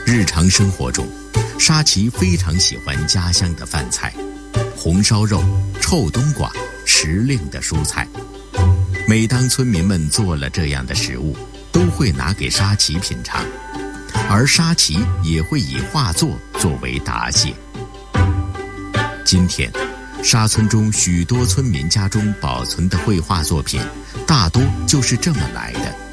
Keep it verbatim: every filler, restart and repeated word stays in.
日常生活中，沙琪非常喜欢家乡的饭菜，红烧肉、臭冬瓜、时令的蔬菜。每当村民们做了这样的食物，都会拿给沙琪品尝，而沙琪也会以画作作为答谢。今天，沙村中许多村民家中保存的绘画作品，大多就是这么来的。